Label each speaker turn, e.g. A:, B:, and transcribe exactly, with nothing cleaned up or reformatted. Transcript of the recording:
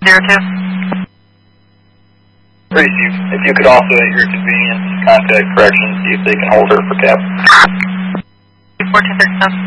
A: zero two.
B: Great, Chief. If you could also, at your convenience, contact corrections, see if they can hold her for cap.
A: fourteen thirty-seven.